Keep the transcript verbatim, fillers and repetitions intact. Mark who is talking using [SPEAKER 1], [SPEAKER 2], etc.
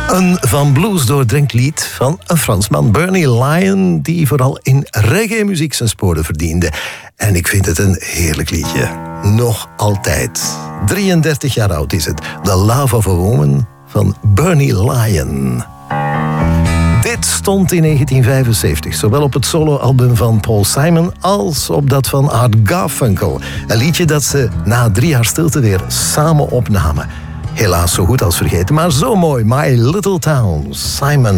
[SPEAKER 1] Een van blues doordrenkt lied van een Fransman, Bernie Lion, die vooral in reggae-muziek zijn sporen verdiende. En ik vind het een heerlijk liedje. Nog altijd. drieëndertig jaar oud is het. The Love of a Woman van Bernie Lion. Dit stond in negentien vijfenzeventig, zowel op het soloalbum van Paul Simon als op dat van Art Garfunkel. Een liedje dat ze na drie jaar stilte weer samen opnamen. Helaas zo goed als vergeten, maar zo mooi. My Little Town, Simon